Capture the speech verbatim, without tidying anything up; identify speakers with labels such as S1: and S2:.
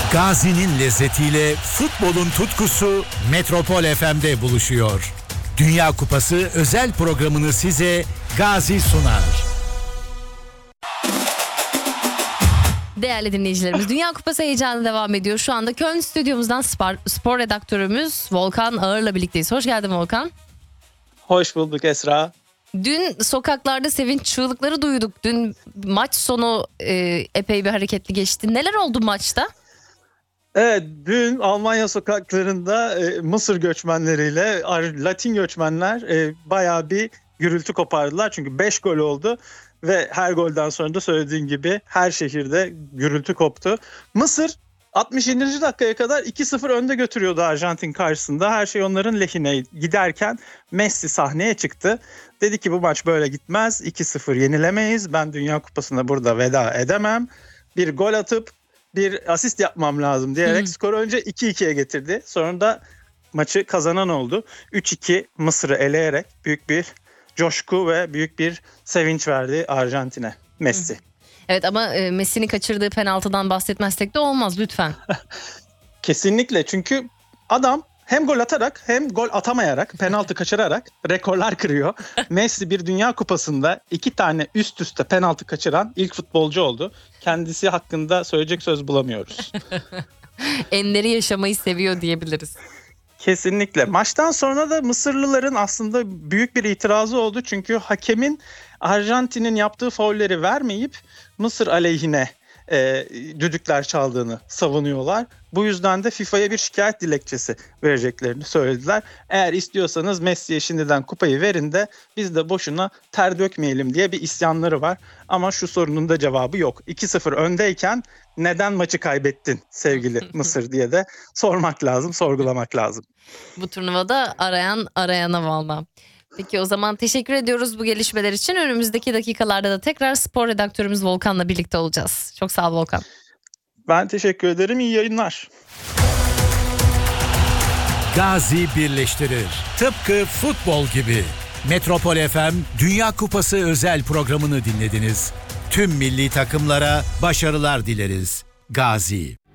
S1: Gazi'nin lezzetiyle futbolun tutkusu Metropol F M'de buluşuyor. Dünya Kupası özel programını size Gazi sunar.
S2: Değerli dinleyicilerimiz, Dünya Kupası heyecanı devam ediyor. Şu anda Köln stüdyomuzdan spor, spor redaktörümüz Volkan Ağır'la birlikteyiz. Hoş geldin Volkan.
S3: Hoş bulduk Esra.
S2: Dün sokaklarda sevinç çığlıkları duyduk. Dün maç sonu e, epey bir hareketli geçti. Neler oldu maçta?
S3: Evet, dün Almanya sokaklarında e, Mısır göçmenleriyle Latin göçmenler e, bayağı bir gürültü kopardılar. Çünkü beş gol oldu ve her golden sonra da söylediğin gibi her şehirde gürültü koptu. Mısır altmış yedinci dakikaya kadar iki sıfır önde götürüyordu Arjantin karşısında. Her şey onların lehine giderken Messi sahneye çıktı. Dedi ki bu maç böyle gitmez, iki sıfır yenilemeyiz. Ben Dünya Kupası'na burada veda edemem. Bir gol atıp bir asist yapmam lazım diyerek hmm. skoru önce iki ikiye getirdi. Sonra da maçı kazanan oldu. üç iki Mısır'ı eleyerek büyük bir coşku ve büyük bir sevinç verdi Arjantin'e Messi. Hmm.
S2: Evet ama Messi'nin kaçırdığı penaltıdan bahsetmezsek de olmaz lütfen.
S3: Kesinlikle, çünkü adam hem gol atarak hem gol atamayarak, penaltı kaçırarak rekorlar kırıyor. Messi bir Dünya Kupası'nda iki tane üst üste penaltı kaçıran ilk futbolcu oldu. Kendisi hakkında söyleyecek söz bulamıyoruz.
S2: Enleri yaşamayı seviyor diyebiliriz.
S3: Kesinlikle. Maçtan sonra da Mısırlıların aslında büyük bir itirazı oldu. Çünkü hakemin Arjantin'in yaptığı faulleri vermeyip Mısır aleyhine e, düdükler çaldığını savunuyorlar. Bu yüzden de FIFA'ya bir şikayet dilekçesi vereceklerini söylediler. Eğer istiyorsanız Messi'ye şimdiden kupayı verin de biz de boşuna ter dökmeyelim diye bir isyanları var. Ama şu sorunun da cevabı yok. iki sıfır öndeyken neden maçı kaybettin sevgili Mısır diye de sormak lazım, sorgulamak lazım.
S2: Bu turnuvada arayan arayana valla. Peki o zaman teşekkür ediyoruz bu gelişmeler için. Önümüzdeki dakikalarda da tekrar spor redaktörümüz Volkan'la birlikte olacağız. Çok sağ ol Volkan.
S3: Ben teşekkür ederim. İyi yayınlar.
S1: Gazi birleştirir. Tıpkı futbol gibi. Metropol F M Dünya Kupası özel programını dinlediniz. Tüm milli takımlara başarılar dileriz. Gazi.